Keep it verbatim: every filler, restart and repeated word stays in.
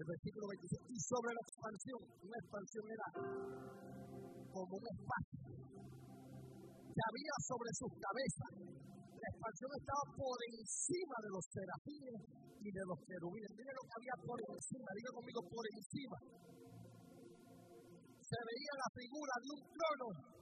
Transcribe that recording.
versículo veintiséis, y sobre la expansión, una expansión era como un espacio que había sobre sus cabezas. La expansión estaba por encima de los serafines y de los querubines. Miren lo que había por encima, diga conmigo, por encima. Se veía la figura de un trono